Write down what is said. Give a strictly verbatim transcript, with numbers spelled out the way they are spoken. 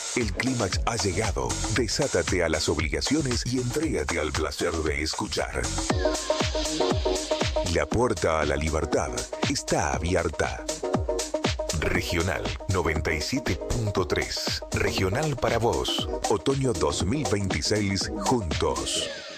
El clímax ha llegado. Desátate a las obligaciones y entrégate al placer de escuchar. La puerta a la libertad está abierta. Regional noventa y siete punto tres. Regional para vos. Otoño dos mil veintiséis juntos.